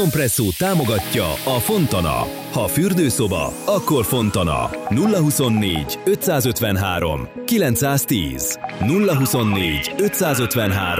Kompresszó támogatja a Fontana. Ha fürdőszoba, akkor Fontana. 024 553 910. 024 553